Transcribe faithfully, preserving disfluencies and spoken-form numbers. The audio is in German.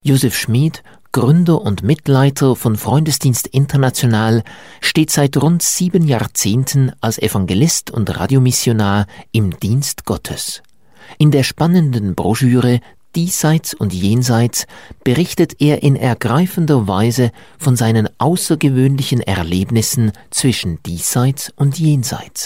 Josef Schmid, Gründer und Mitleiter von Freundesdienst International, steht seit rund sieben Jahrzehnten als Evangelist und Radiomissionar im Dienst Gottes. In der spannenden Broschüre Diesseits und Jenseits berichtet er in ergreifender Weise von seinen außergewöhnlichen Erlebnissen zwischen Diesseits und Jenseits.